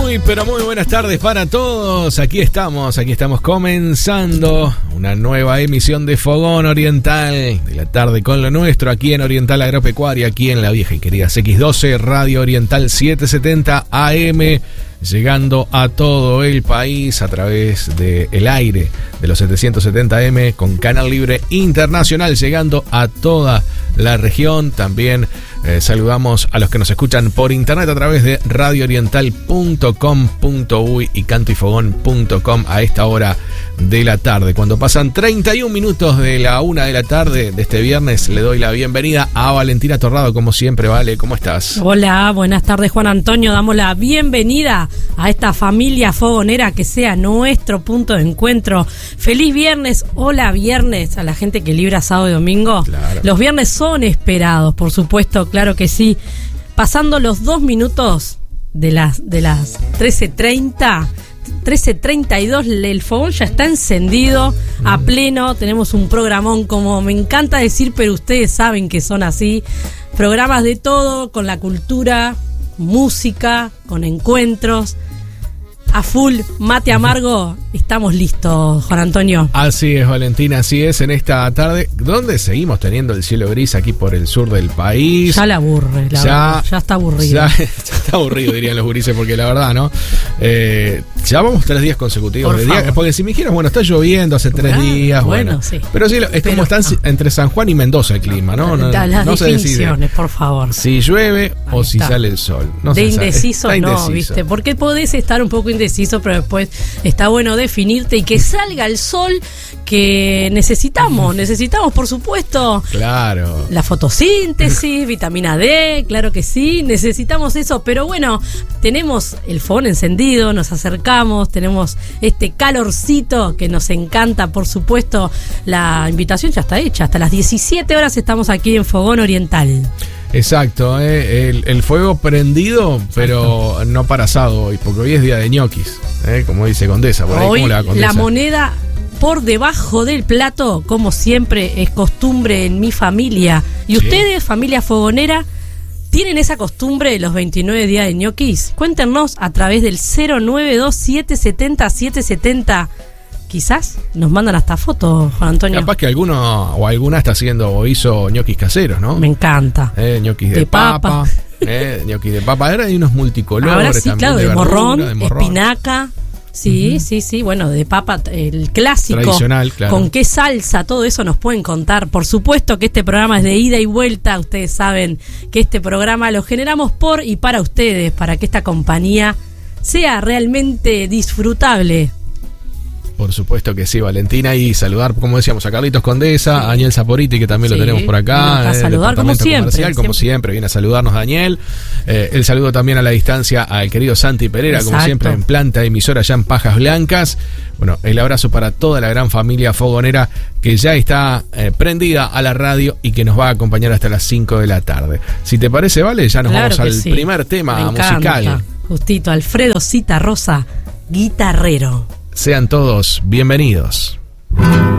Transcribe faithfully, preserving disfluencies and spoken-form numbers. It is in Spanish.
Muy, pero muy buenas tardes para todos. Aquí estamos, aquí estamos comenzando una nueva emisión de Fogón Oriental de la tarde con lo nuestro, aquí en Oriental Agropecuaria, aquí en la vieja y querida X doce, Radio Oriental setecientos setenta A M, llegando a todo el país a través del aire de los setecientos setenta A M con Canal Libre Internacional, llegando a toda la región. También eh, saludamos a los que nos escuchan por internet a través de radio oriental punto com punto uy y canto y fogón punto com a esta hora de la tarde. Cuando pasan treinta y un minutos de la una de la tarde de este viernes, le doy la bienvenida a Valentina Torrado, como siempre. Vale, ¿cómo estás? Hola, buenas tardes, Juan Antonio. Damos la bienvenida a esta familia fogonera que sea nuestro punto de encuentro. Feliz viernes, hola viernes a la gente que libra sábado y domingo. Claro. Los viernes son esperados, por supuesto, claro que sí. Pasando los dos minutos de las, de las trece treinta, trece treinta y dos, el fogón ya está encendido a pleno. Tenemos un programón, como me encanta decir, pero ustedes saben que son así. Programas de todo, con la cultura, música, con encuentros. A full, mate amargo, estamos listos, Juan Antonio. Así es, Valentina, así es, en esta tarde, donde seguimos teniendo el cielo gris aquí por el sur del país. Ya la aburre, la ya, verdad, ya está aburrido. Ya, ya está aburrido, dirían los gurises, porque la verdad, ¿no? Eh, ya vamos tres días consecutivos por de día, porque si me dijeras, bueno, está lloviendo hace tres ah, días, bueno, bueno, sí. Pero sí, es pero, como están ah, entre San Juan y Mendoza el clima, ¿no? No, las no definiciones, por favor. Si llueve Ahí o si está. sale el sol. No de se indeciso sabe. no, indeciso. ¿viste? Porque podés estar un poco indeciso, pero después está bueno definirte y que salga el sol que necesitamos. Necesitamos, por supuesto, claro, la fotosíntesis, vitamina D, claro que sí, necesitamos eso. Pero bueno, tenemos el fogón encendido, nos acercamos, tenemos este calorcito que nos encanta, por supuesto. La invitación ya está hecha, hasta las diecisiete horas estamos aquí en Fogón Oriental. Exacto, eh, el, el fuego prendido, pero Exacto. no para asado hoy, porque hoy es día de ñoquis, eh, como dice Condesa. Por ahí, hoy ¿cómo le va, Condesa? La moneda por debajo del plato, como siempre es costumbre en mi familia. ¿Y sí. ustedes, familia fogonera, tienen esa costumbre de los veintinueve días de ñoquis? Cuéntenos a través del cero nueve dos siete siete cero siete siete cero. Quizás nos mandan hasta fotos, Juan Antonio. Capaz que alguno o alguna está haciendo o hizo ñoquis caseros, ¿no? Me encanta. Eh, ñoquis de, de papa. papa eh, ñoquis de papa. Ahora hay unos multicolores. Ahora sí, también, claro, de, de, verdura, morrón, de morrón, espinaca. Sí, uh-huh. sí, sí. Bueno, de papa, el clásico. Tradicional, claro. Con qué salsa, todo eso nos pueden contar. Por supuesto que este programa es de ida y vuelta. Ustedes saben que este programa lo generamos por y para ustedes, para que esta compañía sea realmente disfrutable. Por supuesto que sí, Valentina, y saludar, como decíamos, a Carlitos Condesa, sí. a Daniel Saporiti, que también sí, lo tenemos por acá. A saludar como siempre, siempre. Como siempre, viene a saludarnos Daniel. Eh, el saludo también a la distancia al querido Santi Pereira, Exacto. como siempre, en planta emisora allá en Pajas Blancas. Bueno, el abrazo para toda la gran familia fogonera que ya está eh, prendida a la radio y que nos va a acompañar hasta las cinco de la tarde. Si te parece, Vale, ya nos claro vamos al sí. primer tema musical. Justito, Alfredo Citarrosa, guitarrero. Sean todos bienvenidos.